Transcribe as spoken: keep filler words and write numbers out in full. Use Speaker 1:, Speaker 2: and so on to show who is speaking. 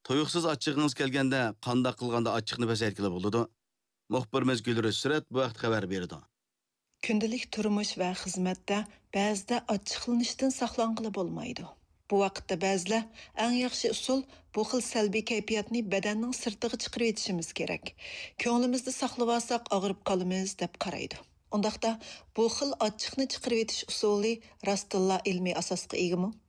Speaker 1: Toyuqsiz achchig'ingiz kelganda qanday qilganda achchiqni pasaytgili bo'ladi? Muxbirimiz Gulriz Surat bu vaqt xabar berdi.
Speaker 2: Күнділік тұрмыш вә xizmatda ba'zida ochiqlanishdan saqlanqili bo'lmaydi. Bu vaqtda ba'zilar eng yaxshi usul bu xil salbiy kayfiyatni badanning sirtiga chiqarib etishimiz kerak. Ko'nglimizda saqlab olsak og'rib qolamiz deb qaraydi. Undaqda bu xil ochiqni chiqarib etish usuli rostilla ilmiy asosga egami?